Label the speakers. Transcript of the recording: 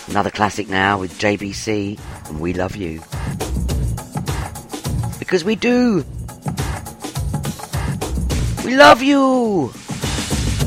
Speaker 1: Another classic now with JBC and We Love You. Because we do. We love you!